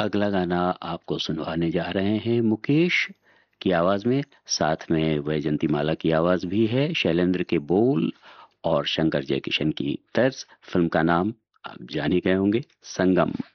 अगला गाना आपको सुनवाने जा रहे हैं मुकेश की आवाज में, साथ में वैजंती माला की आवाज भी है, शैलेंद्र के बोल और शंकर जयकिशन की तर्ज। फिल्म का नाम आप जान ही गए होंगे, संगम।